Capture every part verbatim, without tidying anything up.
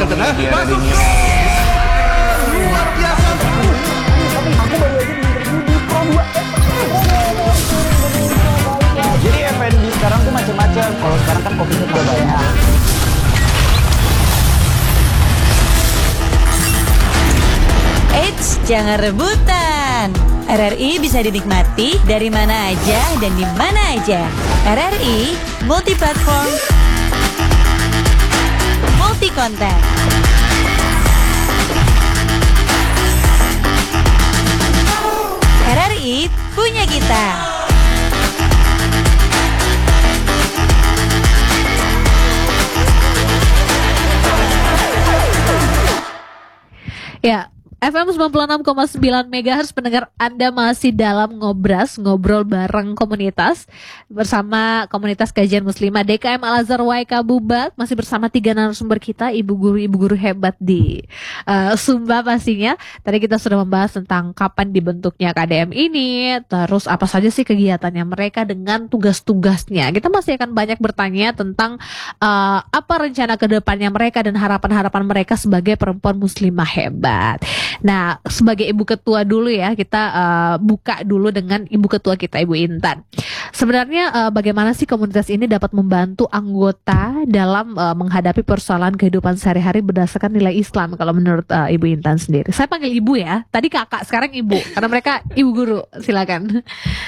Banten. Ini dia Masuk ready-nya. luar biasa. Aku baru aja di interview di Pro dua. Jadi F and B sekarang tuh macam-macam. Kalau sekarang kan kopinya juga banyak. Eits, jangan rebutan. R R I bisa dinikmati dari mana aja dan di mana aja. R R I multi platform, multi konten. R R I punya kita. Ya, F M sembilan puluh enam koma sembilan megahertz pendengar Anda masih dalam ngobras, ngobrol bareng komunitas bersama komunitas kajian muslimah D K M Al-Azhar Y K Bubat. Masih bersama tiga narasumber kita, ibu guru-ibu guru hebat di uh, Sumba pastinya. Tadi kita sudah membahas tentang kapan dibentuknya K D M ini, terus apa saja sih kegiatannya mereka dengan tugas-tugasnya. Kita masih akan banyak bertanya tentang uh, apa rencana kedepannya mereka dan harapan-harapan mereka sebagai perempuan muslimah hebat. Nah, sebagai ibu ketua dulu ya, kita uh, buka dulu dengan ibu ketua kita, Ibu Intan. Sebenarnya uh, bagaimana sih komunitas ini dapat membantu anggota dalam uh, menghadapi persoalan kehidupan sehari-hari berdasarkan nilai Islam kalau menurut uh, Ibu Intan sendiri? Saya panggil ibu ya, tadi kakak, sekarang ibu, karena mereka ibu guru. Silakan.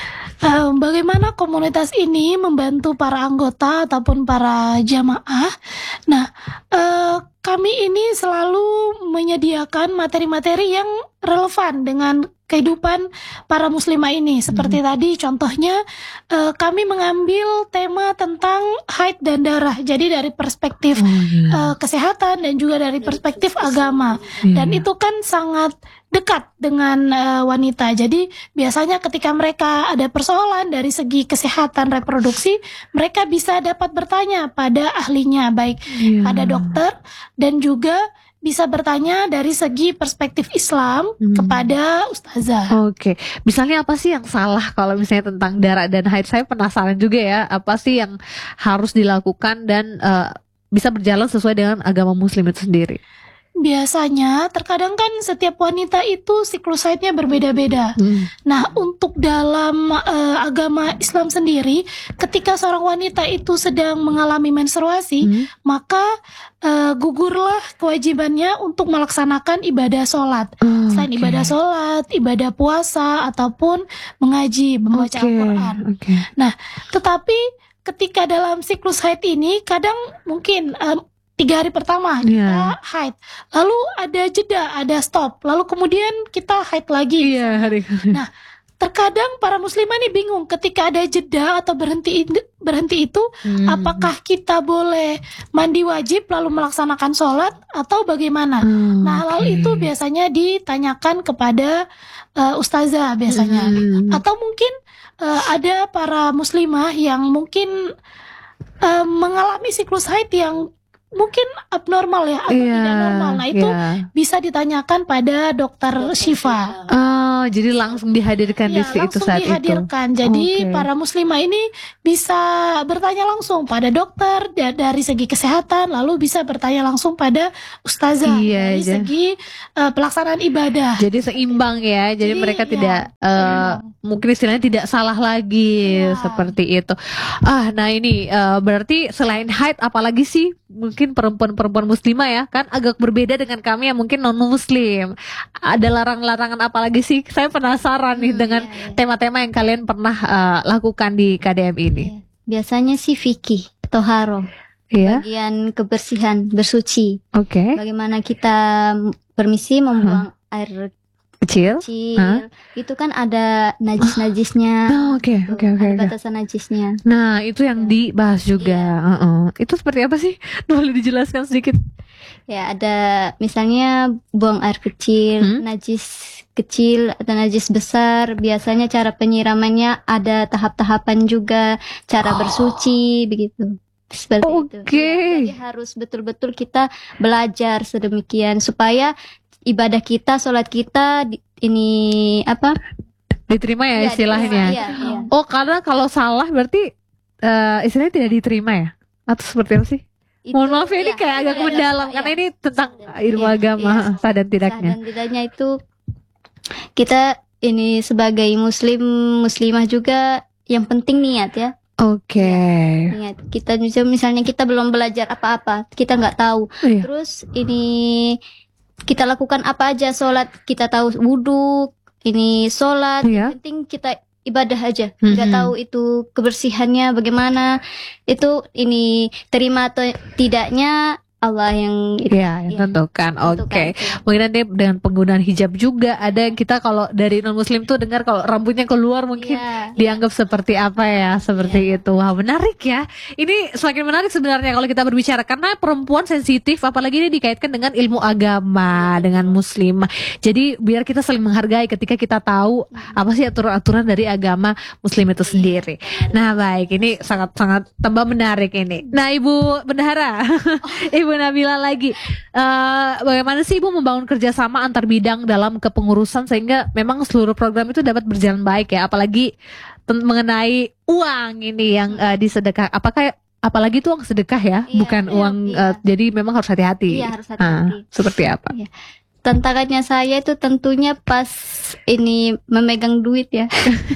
Um, bagaimana komunitas ini membantu para anggota ataupun para jamaah? Nah, uh, kami ini selalu menyediakan materi-materi yang relevan dengan kehidupan para muslimah ini. Seperti hmm. tadi contohnya uh, kami mengambil tema tentang haid dan darah. Jadi dari perspektif oh, iya. uh, kesehatan dan juga dari perspektif agama. Iya. Dan itu kan sangat dekat dengan uh, wanita. Jadi biasanya ketika mereka ada persoalan dari segi kesehatan reproduksi, mereka bisa dapat bertanya pada ahlinya, baik yeah. pada dokter dan juga bisa bertanya dari segi perspektif Islam hmm. kepada ustazah. Oke, okay. Misalnya apa sih yang salah kalau misalnya tentang darah dan haid? Saya penasaran juga ya, apa sih yang harus dilakukan dan uh, bisa berjalan sesuai dengan agama muslim itu sendiri? Biasanya terkadang kan setiap wanita itu siklus haidnya berbeda-beda. Hmm. Nah, untuk dalam uh, agama Islam sendiri, ketika seorang wanita itu sedang mengalami menstruasi, hmm. maka uh, gugurlah kewajibannya untuk melaksanakan ibadah sholat. Oh, Selain okay. ibadah sholat, ibadah puasa ataupun mengaji, membaca okay. Al-Quran. Okay. Nah, tetapi ketika dalam siklus haid ini kadang mungkin uh, tiga hari pertama kita yeah. haid, lalu ada jeda, ada stop, lalu kemudian kita haid lagi. Yeah, hari. Nah, terkadang para muslimah ini bingung ketika ada jeda atau berhenti berhenti itu, hmm. apakah kita boleh mandi wajib lalu melaksanakan sholat atau bagaimana? Hmm, nah, lalu okay. itu biasanya ditanyakan kepada uh, ustazah biasanya, hmm. atau mungkin uh, ada para muslimah yang mungkin uh, mengalami siklus haid yang mungkin abnormal ya atau yeah, tidak normal. Nah itu yeah. bisa ditanyakan pada dokter Syifa. Oh, jadi langsung dihadirkan ya, di itu saat dihadirkan. itu. Jadi okay. para muslimah ini bisa bertanya langsung pada dokter da- dari segi kesehatan, lalu bisa bertanya langsung pada ustazah iya, dari iya. segi uh, pelaksanaan ibadah. Jadi seimbang ya. Jadi, Jadi mereka ya, tidak uh, mungkin istilahnya tidak salah lagi ya. Seperti itu. Ah, nah ini uh, berarti selain haid apalagi sih? Mungkin perempuan-perempuan muslimah ya kan agak berbeda dengan kami yang mungkin non muslim. Ada larang-larangan apalagi sih? Saya penasaran hmm, nih dengan iya, iya. tema-tema yang kalian pernah uh, lakukan di K D M ini. Biasanya sih fikih, toharo, iya. bagian kebersihan, bersuci. Oke. Okay. Bagaimana kita permisi membuang huh? air kecil, kecil. Huh? Itu kan ada najis-najisnya. Oke, oke, oke. Batasan najisnya. Nah, itu yang dibahas juga. Yeah. Uh-uh. Itu seperti apa sih? Boleh dijelaskan sedikit? Ya, ada misalnya buang air kecil, hmm? najis kecil atau najis besar. Biasanya cara penyiramannya ada tahap-tahapan juga, cara oh. bersuci begitu. Seperti okay. itu. Ya, jadi harus betul-betul kita belajar sedemikian supaya ibadah kita, sholat kita ini apa? Diterima ya, ya istilahnya. Iya, iya. Oh, karena kalau salah berarti uh, istilahnya tidak diterima ya? Atau seperti apa sih? Itu, Mohon maaf ya ini iya, kayak agak iya, mendalam iya, karena iya. ini tentang Iya, ilmu iya, agama, iya. sah dan tidaknya. Sah dan tidaknya itu kita ini sebagai muslim muslimah juga yang penting niat ya. Oke. Niat. Kita misal- misalnya kita belum belajar apa-apa, kita nggak tahu. Iya. Terus ini kita lakukan apa aja, sholat kita tahu wudhu, ini sholat, Iya. yang penting kita ibadah aja, Mhm. nggak tahu itu kebersihannya bagaimana, itu ini terima atau tidaknya Allah yang itu. Iya, yang Iya. tentukan. Oke. Tentukan itu. Mungkin nanti dengan penggunaan hijab juga ada yang kita kalau dari non muslim tuh dengar kalau rambutnya keluar mungkin Iya, dianggap seperti apa ya, seperti itu. Wah, menarik ya. Ini semakin menarik sebenarnya kalau kita berbicara karena perempuan sensitif, apalagi ini dikaitkan dengan ilmu agama, dengan muslimah. Jadi biar kita saling menghargai ketika kita tahu apa sih aturan-aturan dari agama muslim itu sendiri. Nah, baik, ini sangat-sangat tambah menarik ini. Nah, Ibu Bendahara, Ibu Nabila lagi, eh, bagaimana sih Ibu membangun kerjasama antar bidang dalam kepengurusan sehingga memang seluruh program itu dapat berjalan baik ya, apalagi ten- mengenai uang ini yang eh, disedekah, apakah apalagi itu uang sedekah ya, Iya, bukan iya, uang, iya. eh, jadi memang harus hati-hati. Iya, harus Ah, hati-hati. seperti apa? Tantangannya saya itu tentunya pas ini memegang duit ya.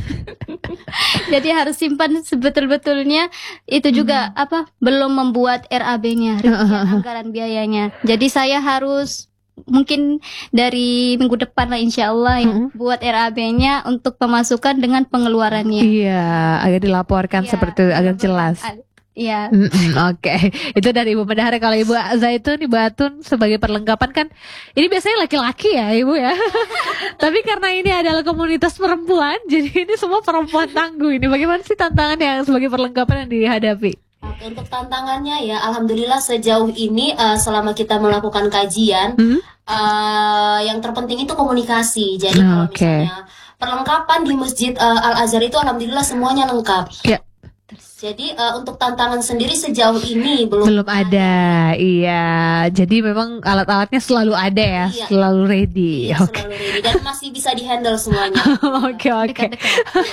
Jadi harus simpan sebetul-betulnya. Itu juga apa? Belum membuat R A B-nya, rincian anggaran biayanya. Jadi saya harus mungkin dari minggu depan lah insya Allah ya, Mm-mm. buat R A B-nya untuk pemasukan dengan pengeluarannya. Iya, agak dilaporkan Iya, seperti itu, agak jelas. Iya. Mm-mm, Oke, itu dari Ibu Bendahara. Kalau Ibu Zaitun, Ibu Atun sebagai perlengkapan kan, ini biasanya laki-laki ya Ibu ya. Tapi karena ini adalah komunitas perempuan, jadi ini semua perempuan tangguh. Ini bagaimana sih tantangan yang sebagai perlengkapan yang dihadapi? Oke, untuk tantangannya ya, alhamdulillah sejauh ini eh, selama kita melakukan kajian, Hmm? eh, yang terpenting itu komunikasi. Jadi kalau Oke. misalnya perlengkapan di Masjid eh, Al Azhar itu alhamdulillah semuanya lengkap. Ya. Jadi eh, untuk tantangan sendiri sejauh ini belum Belum ada, iya. Jadi memang alat-alatnya selalu ada ya, Iya. selalu ready. Iya, Oke, selalu ready dan masih bisa dihandle semuanya. oke, oke. Dekat-dekat.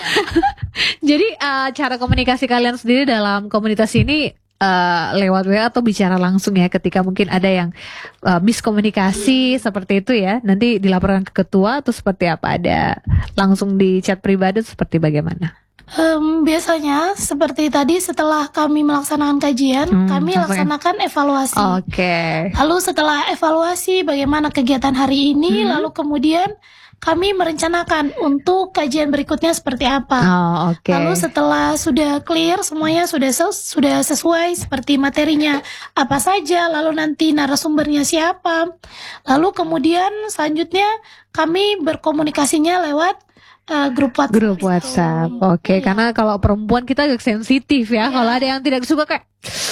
Jadi eh, cara komunikasi kalian sendiri dalam komunitas ini eh, lewat W A atau bicara langsung ya ketika mungkin ada yang eh, miskomunikasi seperti itu ya, nanti dilaporkan ke ketua atau seperti apa? Ada langsung di chat pribadi seperti bagaimana? Em, biasanya seperti tadi setelah kami melaksanakan kajian, Hmm, kami langsung ya. laksanakan evaluasi. Oke. Lalu setelah evaluasi bagaimana kegiatan hari ini, Hmm. lalu kemudian kami merencanakan untuk kajian berikutnya seperti apa. Oh, oke. Lalu setelah sudah clear semuanya sudah ses- sudah sesuai seperti materinya apa saja, lalu nanti narasumbernya siapa. Lalu kemudian selanjutnya kami berkomunikasinya lewat eh, grup WhatsApp. Grup WhatsApp, oke. Iya. Karena kalau perempuan kita agak sensitif ya. Kalau ada yang tidak suka kayak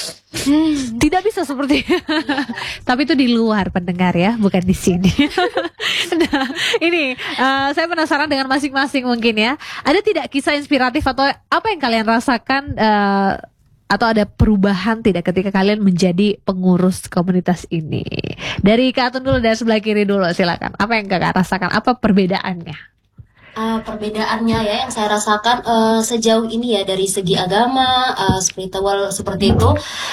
tidak bisa seperti. Tapi itu di luar pendengar ya, bukan di sini. Nah, ini eh, saya penasaran dengan masing-masing mungkin ya. Ada tidak kisah inspiratif atau apa yang kalian rasakan eh, atau ada perubahan tidak ketika kalian menjadi pengurus komunitas ini? Dari Kak Atun dulu, dari sebelah kiri dulu silakan. Apa yang Kakak rasakan? Apa perbedaannya? Ah, perbedaannya ya yang saya rasakan eh, sejauh ini ya dari segi agama, eh, spiritual seperti itu,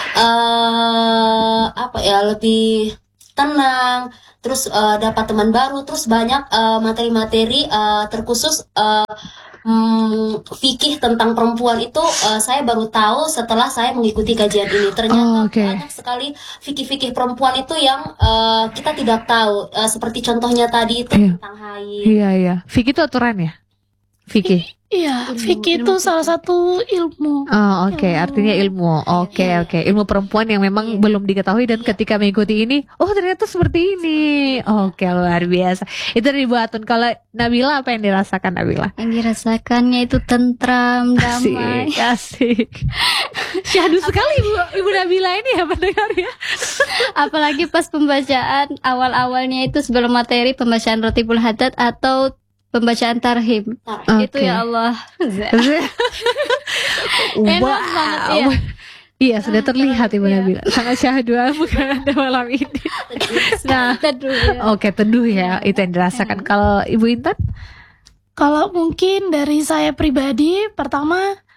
eh apa ya lebih tenang, terus eh, dapat teman baru, terus banyak eh, materi-materi eh, terkhusus eh, hmm, fikih tentang perempuan itu eh, saya baru tahu setelah saya mengikuti kajian ini. Ternyata Oh, oke. banyak sekali fikih-fikih perempuan itu yang eh, kita tidak tahu. Eh, seperti contohnya tadi itu Iya. tentang haid. Iya, iya. Fikih itu aturan ya? Fikih. Iya, Ilmu- fikih ilmu itu salah satu ilmu. Oh, oke, Ilmu. artinya ilmu. Oke, Iya. oke. Ilmu perempuan yang memang Iya. belum diketahui dan ketika mengikuti ini, oh ternyata seperti ini. Oke, luar biasa. Itu dari Bu Atun. Kalau Nabila apa yang dirasakan Nabila? Yang dirasakannya itu tentram, damai. Asik, asik. Syahdu sekali Ibu, Ibu Nabila ini ya pendengar ya. Apalagi pas pembacaan awal-awalnya itu sebelum materi pembacaan Rotibul Haddad atau pembacaan tarhim. Itu Oke. ya Allah. Enak Wow. banget, iya. Iya, sudah terlihat Ibu Iya. Nabila. Sangat syahdu bukan ada malam ini. Nah, Teduh, ya. oke, teduh ya. Itu yang dirasakan. Kalau Ibu Intan? Kalau mungkin dari saya pribadi, pertama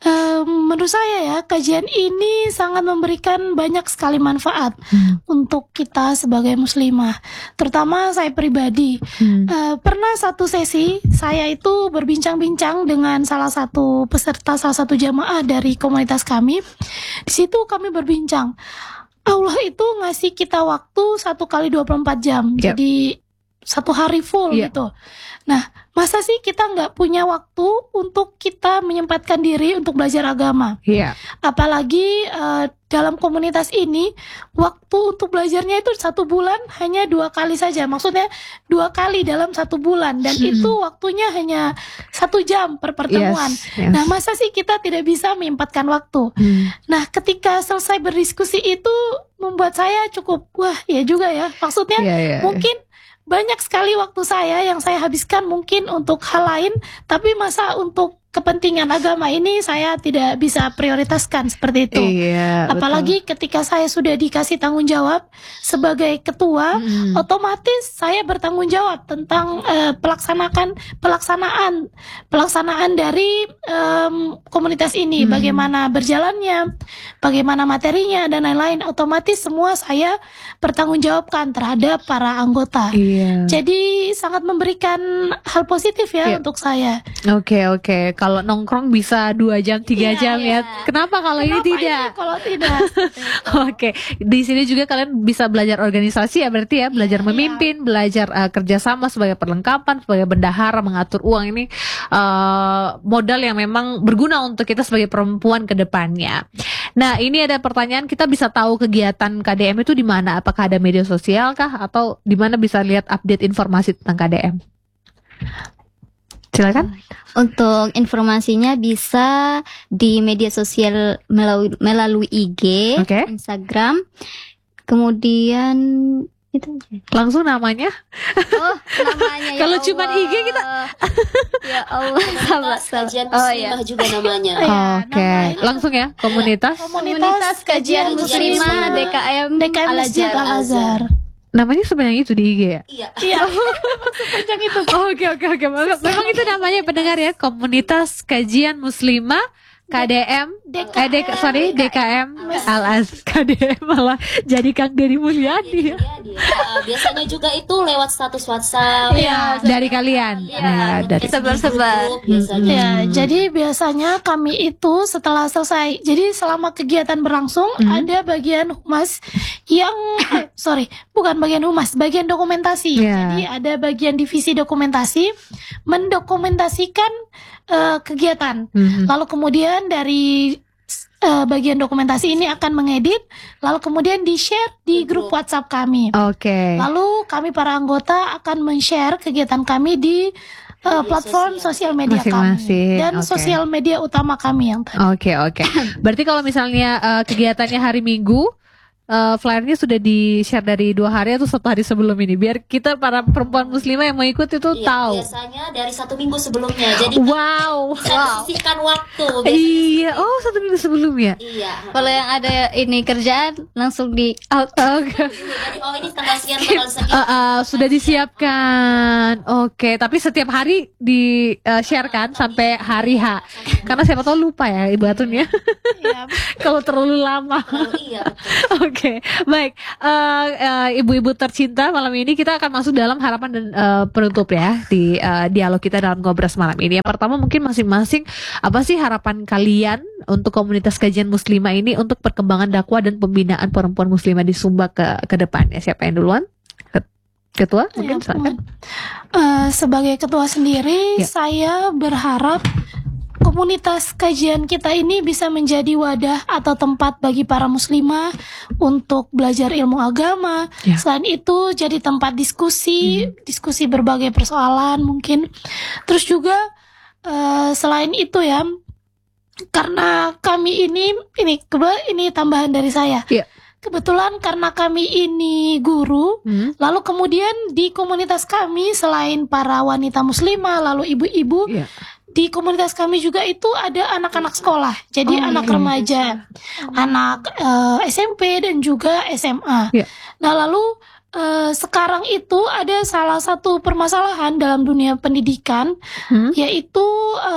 eh, menurut saya ya kajian ini sangat memberikan banyak sekali manfaat Hmm. untuk kita sebagai muslimah, terutama saya pribadi. Hmm. Eh, pernah satu sesi saya itu berbincang-bincang dengan salah satu peserta, salah satu jamaah dari komunitas kami. Di situ kami berbincang, Allah itu ngasih kita waktu satu kali dua puluh empat jam, Yep. jadi satu hari full Iya. gitu. Nah, masa sih kita nggak punya waktu untuk kita menyempatkan diri untuk belajar agama? Iya. Apalagi eh, dalam komunitas ini waktu untuk belajarnya itu satu bulan hanya dua kali saja. Maksudnya dua kali dalam satu bulan, dan Hmm. itu waktunya hanya satu jam per pertemuan. Yes, yes. Nah, masa sih kita tidak bisa menyempatkan waktu? Hmm. Nah, ketika selesai berdiskusi itu membuat saya cukup, wah ya juga ya. Maksudnya Iya, iya, iya. mungkin banyak sekali waktu saya yang saya habiskan mungkin untuk hal lain, tapi masa untuk kepentingan agama ini saya tidak bisa prioritaskan seperti itu. Iya, Apalagi ketika saya sudah dikasih tanggung jawab sebagai ketua, Hmm. otomatis saya bertanggung jawab tentang eh, pelaksanakan pelaksanaan pelaksanaan dari em, komunitas ini, Hmm. bagaimana berjalannya, bagaimana materinya dan lain-lain. Otomatis semua saya bertanggung jawabkan terhadap para anggota. Iya. Jadi sangat memberikan hal positif ya Iya. untuk saya. Oke, oke. Kalau nongkrong bisa dua jam, tiga Iya, jam ya. iya. Kenapa kalau ini Kenapa tidak? ini kalau tidak? Oke, di sini juga kalian bisa belajar organisasi ya, berarti ya, belajar memimpin, belajar uh, kerjasama sebagai perlengkapan, sebagai bendahara, mengatur uang. Ini uh, modal yang memang berguna untuk kita sebagai perempuan ke depannya. Nah, ini ada pertanyaan, kita bisa tahu kegiatan K D M itu di mana? Apakah ada media sosial kah, atau di mana bisa lihat update informasi tentang K D M? Silakan. Untuk informasinya bisa di media sosial melalui, melalui I G, Oke. Instagram, kemudian itu aja. Langsung namanya. Oh, namanya ya Kalau cuman I G Allah. kita. Ya Allah, sabar, Komunitas sabar. Kajian Oh ya. Muslimah juga namanya. Iya, Oke, namanya. langsung ya, komunitas. Komunitas Kajian Muslimah D K M D K M Masjid Al-Azhar. Al-Azhar. Namanya sebenarnya itu di I G ya? Iya. Iya. Sepanjang itu. Oh, Oke oke oke. Memang itu namanya, pendengar ya, Komunitas Kajian Muslimah K D M, D K eh, D K, sorry D K M Al-Az, K D M malah jadi Kang Dedi Mulyadi ya. Iya, dia. Uh, biasanya juga itu lewat status WhatsApp. Iya. Dari kalian. Iya, Nah, dari Sebar-sebar. grup biasanya. Ya, jadi biasanya kami itu setelah selesai, jadi selama kegiatan berlangsung Hmm. ada bagian humas yang, eh, sorry, bukan bagian humas, bagian dokumentasi. Ya. Jadi ada bagian divisi dokumentasi mendokumentasikan eh, kegiatan. Mhm. Lalu kemudian dari eh, bagian dokumentasi ini akan mengedit, lalu kemudian di-share di grup WhatsApp kami. Oke. Lalu kami para anggota akan men-share kegiatan kami di uh, platform sosial media kami Masing-masing, dan oke. sosial media utama kami yang tadi. Oke oke. Berarti kalau misalnya eh, kegiatannya hari Minggu, eh, flyernya sudah di-share dari dua hari atau satu hari sebelum ini, biar kita para perempuan muslimah yang mau ikut itu Iya, tahu. biasanya dari satu minggu sebelumnya. Jadi Wow. bisa disisihkan waktu. biasanya Iya. seperti Oh, satu minggu sebelumnya. itu. Iya. Kalau yang ada ini kerjaan langsung di out. Oke. Jadi oh ini tanggal sekian tanggal sekian. Uh, uh, sudah disiapkan. Oke, tapi setiap hari di uh, share kan sampai hari H. Karena siapa tahu lupa ya Ibu Atun ya. Ya, Kalau terlalu lama. Oh, iya betul. Oke, baik. Uh, uh, ibu-ibu tercinta, malam ini kita akan masuk dalam harapan dan uh, penutup ya di uh, dialog kita dalam Ngobras malam ini. Yang pertama mungkin masing-masing, apa sih harapan kalian untuk komunitas kajian muslimah ini untuk perkembangan dakwah dan pembinaan perempuan muslimah di Sumba ke ke depannya? Siapa yang duluan? Ket- Ketua mungkin ya, silakan. uh, sebagai ketua sendiri, Ya. saya berharap komunitas kajian kita ini bisa menjadi wadah atau tempat bagi para muslimah untuk belajar ilmu agama. Ya. Selain itu jadi tempat diskusi, diskusi berbagai persoalan mungkin. Terus juga eh, selain itu ya, karena kami ini ini kebetulan ini tambahan dari saya. Ya. Kebetulan karena kami ini guru, Hmm. lalu kemudian di komunitas kami selain para wanita muslimah, lalu ibu-ibu, Iya. di komunitas kami juga itu ada anak-anak sekolah. Jadi Oh, anak iya. remaja, anak eh, S M P dan juga S M A. Iya. Nah, lalu eh, sekarang itu ada salah satu permasalahan dalam dunia pendidikan, Hmm. yaitu em,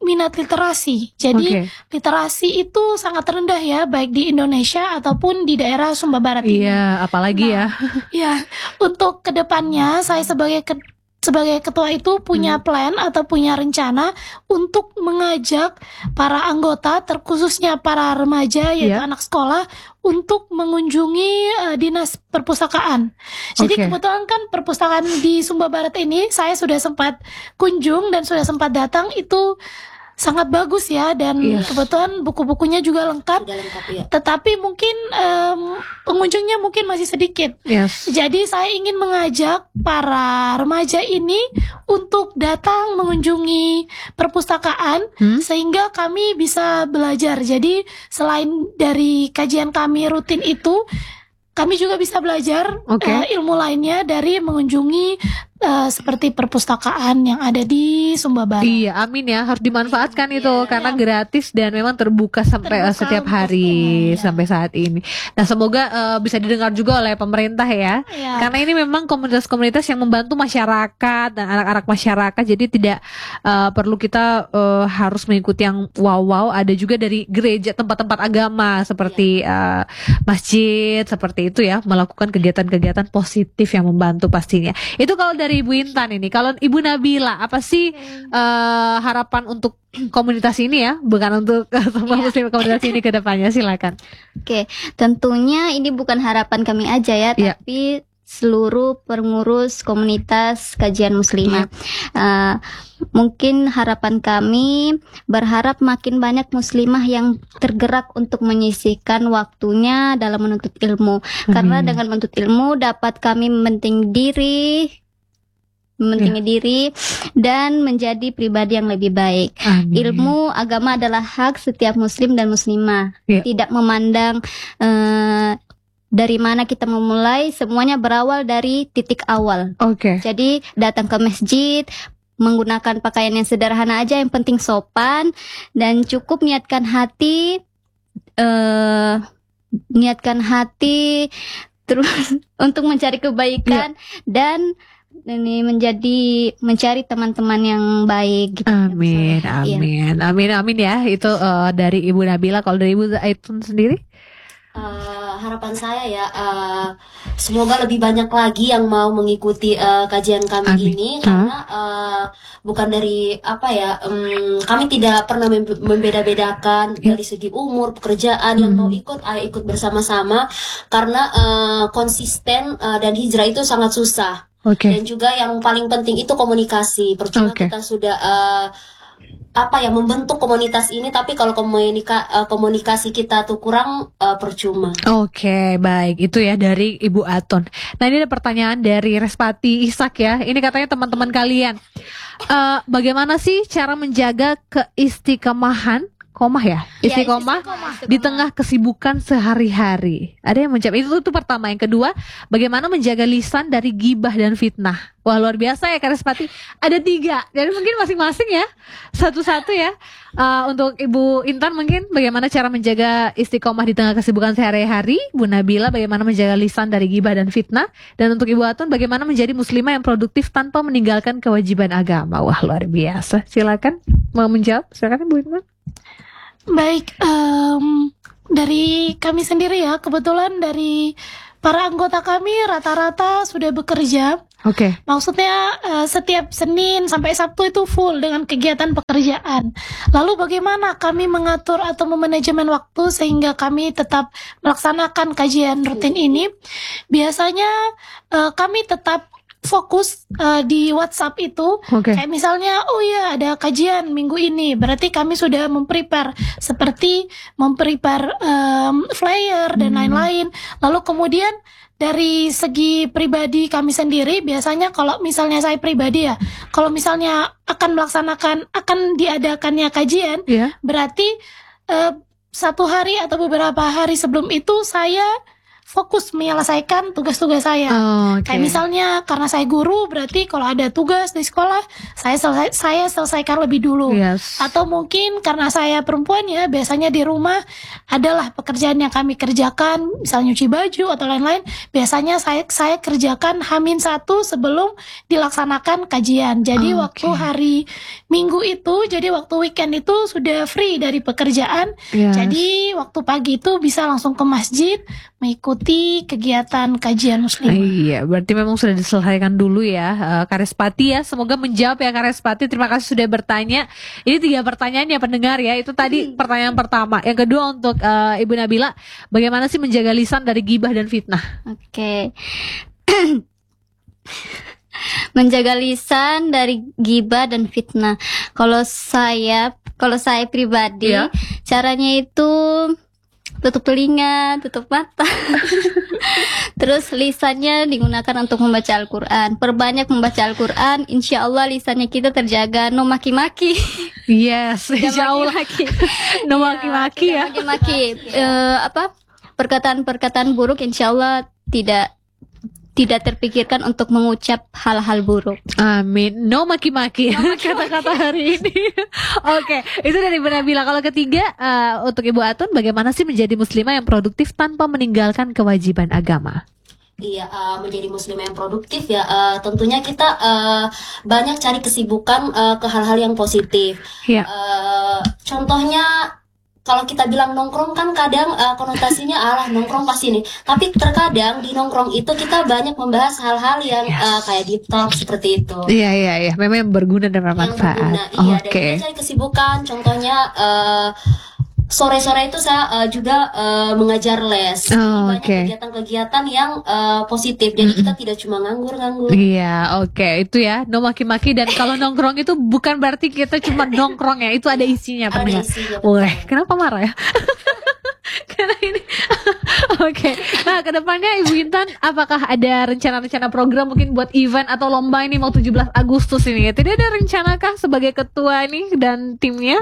minat literasi. Jadi Oke. literasi itu sangat rendah ya, baik di Indonesia ataupun di daerah Sumba Barat ini. Iya, apalagi ya. Ya, untuk kedepannya saya sebagai ke- sebagai ketua itu punya plan atau punya rencana untuk mengajak para anggota, terkhususnya para remaja yaitu Iya. anak sekolah untuk mengunjungi eh, dinas perpustakaan. Jadi Oke. kebetulan kan perpustakaan di Sumba Barat ini saya sudah sempat kunjung dan sudah sempat datang, itu sangat bagus ya, dan Iya. kebetulan buku-bukunya juga lengkap. Sudah lengkap ya. Tetapi mungkin em, pengunjungnya mungkin masih sedikit. Yes. Jadi saya ingin mengajak para remaja ini untuk datang mengunjungi perpustakaan Hmm? sehingga kami bisa belajar. Jadi selain dari kajian kami rutin itu, kami juga bisa belajar Oke. eh, ilmu lainnya dari mengunjungi eh, seperti perpustakaan yang ada di Sumba Barat. Iya, amin ya, harus dimanfaatkan itu Iya. karena gratis dan memang terbuka sampai Terbuka eh, setiap untuk hari umum, ya. sampai saat ini. Nah, semoga eh, bisa didengar juga oleh pemerintah ya. Ya. Karena ini memang komunitas-komunitas yang membantu masyarakat dan anak-anak masyarakat, jadi tidak eh, perlu kita eh, harus mengikuti yang wow-wow. Ada juga dari gereja, tempat-tempat agama seperti eh, masjid, seperti itu ya, melakukan kegiatan-kegiatan positif yang membantu pastinya. Itu kalau dari Ibu Intan ini. Kalau Ibu Nabila, apa sih eh, harapan untuk komunitas ini ya, bukan untuk semua muslim komunitas ini ke depannya? Silakan. Oke, tentunya ini bukan harapan kami aja ya, Iya. tapi seluruh pengurus komunitas kajian muslimah. Eh, mungkin harapan kami berharap makin banyak muslimah yang tergerak untuk menyisihkan waktunya dalam menuntut ilmu. Karena Amin. dengan menuntut ilmu dapat kami mementing diri, mementingi diri dan menjadi pribadi yang lebih baik. Amin. Ilmu agama adalah hak setiap muslim dan muslimah. Iya. Tidak memandang eh, dari mana kita memulai, semuanya berawal dari titik awal. Oke. Jadi datang ke masjid, menggunakan pakaian yang sederhana aja, yang penting sopan, dan cukup niatkan hati, eh niatkan hati terus untuk mencari kebaikan dan ini menjadi mencari teman-teman yang baik gitu. Amin, Iya. amin, amin, amin ya. Itu eh, dari Ibu Nabila. Kalau dari Ibu Zaitun sendiri? Eh, harapan saya ya, eh, semoga lebih banyak lagi yang mau mengikuti eh, kajian kami Amin. ini, karena eh, bukan dari apa ya, em, kami tidak pernah mem- membeda-bedakan Ya. dari segi umur, pekerjaan. Yang Hmm. mau ikut, ayo ikut bersama-sama, karena eh, konsisten eh, dan hijrah itu sangat susah. Oke. Dan juga yang paling penting itu komunikasi. Percuma Oke. kita sudah eh, apa ya, membentuk komunitas ini, tapi kalau komunika, eh, komunikasi kita tuh kurang, eh, percuma. Oke, baik. Itu ya dari Ibu Aton. Nah, ini ada pertanyaan dari Respati Ishak ya. Ini katanya teman-teman kalian. Eh, bagaimana sih cara menjaga keistiqomahan? Komah ya? Iya, Istiqomah istiqomah. di tengah kesibukan sehari-hari. Ada yang menjawab. Itu, itu pertama. Yang kedua, bagaimana menjaga lisan dari gibah dan fitnah? Wah, luar biasa ya Kak Respati. Ada tiga. Jadi mungkin masing-masing ya. Satu-satu ya. Eh, untuk Ibu Intan mungkin bagaimana cara menjaga istiqomah di tengah kesibukan sehari-hari. Bu Nabila bagaimana menjaga lisan dari gibah dan fitnah. Dan untuk Ibu Atun bagaimana menjadi muslimah yang produktif tanpa meninggalkan kewajiban agama. Wah, luar biasa. Silakan mau menjawab. Silakan Bu Intan. Baik, em, dari kami sendiri ya, kebetulan dari para anggota kami rata-rata sudah bekerja. Oke. Maksudnya eh, setiap Senin sampai Sabtu itu full dengan kegiatan pekerjaan. Lalu bagaimana kami mengatur atau memanajemen waktu sehingga kami tetap melaksanakan kajian rutin ini? Biasanya eh, kami tetap fokus eh, di WhatsApp itu. Oke. Kayak misalnya, oh ya ada kajian minggu ini, berarti kami sudah memprepare seperti memprepare em, flyer dan Hmm. lain-lain. Lalu kemudian dari segi pribadi kami sendiri, biasanya kalau misalnya saya pribadi ya, kalau misalnya akan melaksanakan, akan diadakannya kajian, Ya. berarti eh, satu hari atau beberapa hari sebelum itu saya fokus menyelesaikan tugas-tugas saya. Oh, oke. Kayak misalnya karena saya guru, berarti kalau ada tugas di sekolah saya selesai, saya selesaikan lebih dulu. Yes. Atau mungkin karena saya perempuan ya, biasanya di rumah adalah pekerjaan yang kami kerjakan, misalnya nyuci baju atau lain-lain. Biasanya saya saya kerjakan hamin satu sebelum dilaksanakan kajian. Jadi Oh, waktu oke. hari Minggu itu, jadi waktu weekend itu sudah free dari pekerjaan. Yes. Jadi waktu pagi itu bisa langsung ke masjid mengikuti kegiatan kajian muslim. Iya, berarti memang sudah diselesaikan dulu ya, eh, Karespati ya. Semoga menjawab ya Karespati. Terima kasih sudah bertanya. Ini tiga pertanyaan ya pendengar ya. Itu tadi pertanyaan pertama. Yang kedua untuk eh, Ibu Nabila, bagaimana sih menjaga lisan dari gibah dan fitnah? Oke. Menjaga lisan dari gibah dan fitnah. Kalau saya, kalau saya pribadi, Iya. caranya itu tutup telinga, tutup mata. Terus lisannya digunakan untuk membaca Al-Quran. Perbanyak membaca Al-Quran, insya Allah lisannya kita terjaga. No maki-maki. Yes, Tidak insya Allah. maki-maki. No maki-maki ya. Tidak maki-maki. Eh, apa? Perkataan-perkataan buruk insya Allah tidak tidak terpikirkan untuk mengucap hal-hal buruk. Amin. No maki-maki. Kata-kata hari ini. Oke, itu dari Ibu Nabila. Kalau ketiga eh, untuk Ibu Atun, bagaimana sih menjadi muslimah yang produktif tanpa meninggalkan kewajiban agama? Iya, uh, menjadi muslim yang produktif ya. Uh, tentunya kita uh, banyak cari kesibukan uh, ke hal-hal yang positif. Iya. Uh, contohnya kalau kita bilang nongkrong kan kadang uh, konotasinya alah nongkrong pasti nih. Tapi terkadang di nongkrong itu kita banyak membahas hal-hal yang uh, kayak deep talk seperti itu. Iya, iya, iya. Memang yang berguna dan Yang bermanfaat. berguna, iya. Dan Oke. kita cari kesibukan. Contohnya uh, sore-sore itu saya uh, juga uh, mengajar les. Jadi Oh, banyak oke. kegiatan-kegiatan yang uh, positif. Jadi kita tidak cuma nganggur-nganggur. Iya, oke. Itu ya, no maki-maki. Dan kalau nongkrong itu bukan berarti kita cuma nongkrong ya. Itu ada isinya. Ada pendengar. isinya, betul. Wah, kenapa marah ya? Karena ini. Oke. Nah, kedepannya Ibu Intan, apakah ada rencana-rencana program mungkin buat event atau lomba ini mau tujuh belas Agustus ini? Tidak ada rencanakah sebagai ketua nih dan timnya?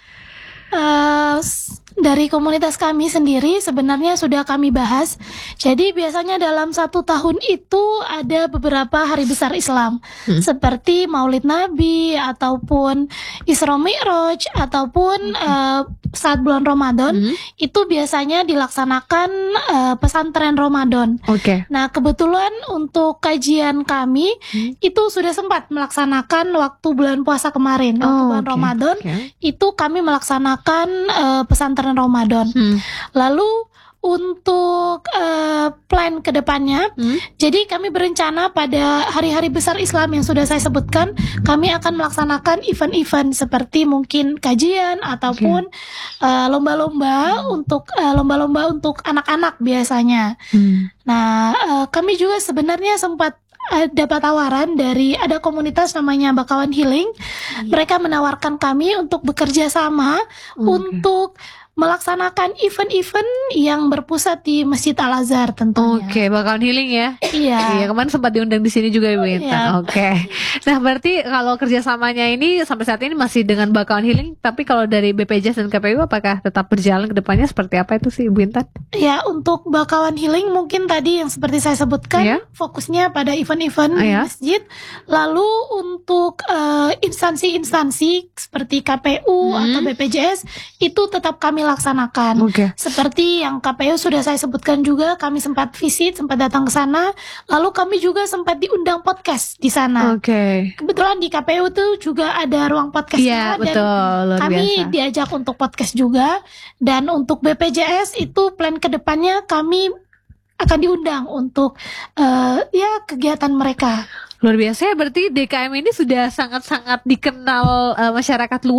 Eh, s- dari komunitas kami sendiri sebenarnya sudah kami bahas. Jadi biasanya dalam satu tahun itu ada beberapa hari besar Islam, Hmm. seperti Maulid Nabi ataupun Isra Mi'raj ataupun eh, saat bulan Ramadan. Hmm. Itu biasanya dilaksanakan eh, pesantren Ramadan. Oke. Nah, kebetulan untuk kajian kami Hmm. itu sudah sempat melaksanakan waktu bulan puasa kemarin, waktu Oh, bulan oke. Ramadan. Oke. Itu kami melaksanakan eh, pesantren Ramadan. Hmm. Lalu untuk eh, plan kedepannya, Hmm. jadi kami berencana pada hari-hari besar Islam yang sudah saya sebutkan, kami akan melaksanakan event-event seperti mungkin kajian ataupun eh, lomba-lomba untuk eh, lomba-lomba untuk anak-anak biasanya. Hmm. Nah, eh, kami juga sebenarnya sempat eh, dapat tawaran dari ada komunitas namanya Bakawan Healing. Mereka menawarkan kami untuk bekerja sama Oke. untuk melaksanakan event-event yang berpusat di Masjid Al-Azhar tentunya. Oke, bakalan healing ya. Iya. Iya, kemarin sempat diundang di sini juga Ibu Intan. Iya. Oke. Nah, berarti kalau kerjasamanya ini sampai saat ini masih dengan bakalan healing, tapi kalau dari B P J S dan K P U apakah tetap berjalan ke depannya seperti apa itu sih Ibu Intan? Ya, untuk Bakawan Healing mungkin tadi yang seperti saya sebutkan Iya. fokusnya pada event-event di Iya. masjid. Lalu untuk eh, instansi-instansi seperti K P U Hmm. atau B P J S itu tetap kami laksanakan. Oke. Seperti yang K P U sudah saya sebutkan juga, kami sempat visit, sempat datang ke sana. Lalu kami juga sempat diundang podcast di sana. Oke. Kebetulan di K P U tuh juga ada ruang podcast. Iya, betul, luar kami biasa. diajak untuk podcast juga. Dan untuk B P J S itu plan kedepannya kami akan diundang untuk eh, ya kegiatan mereka. Luar biasa ya, berarti D K M ini sudah sangat-sangat dikenal eh, masyarakat luas